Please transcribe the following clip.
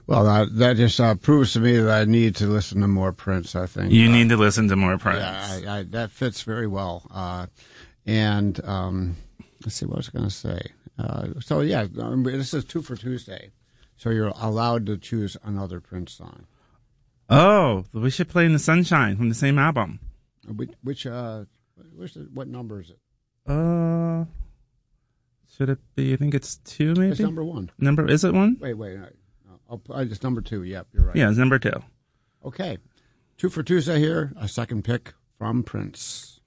Well, that just proves to me that I need to listen to more Prince, I think. You need to listen to more Prince. Yeah, that fits very well. And let's see, what was I going to say? This is 2 for Tuesday. So you're allowed to choose another Prince song. Oh, we should play In the Sunshine from the same album. What number is it? Should it be? I think it's 2, maybe? It's number 1. Is it 1? Wait. It's number 2. Yep, you're right. Yeah, it's number 2. Okay. 2 for Tuesday here. A second pick from Prince.